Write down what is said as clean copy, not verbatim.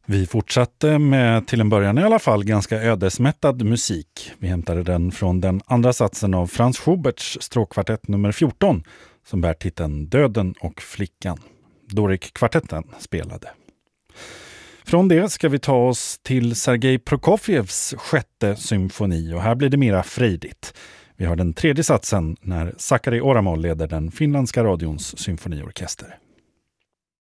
Vi fortsatte med, till en början i alla fall, ganska ödesmättad musik. Vi hämtade den från den andra satsen av Franz Schuberts stråkkvartett nummer 14 som bär titeln Döden och flickan. Doric-kvartetten spelade. Från det ska vi ta oss till Sergej Prokofjevs sjätte symfoni och här blir det mera frejdigt. Vi har den tredje satsen när Sakari Oramol leder den finländska radions symfoniorkester.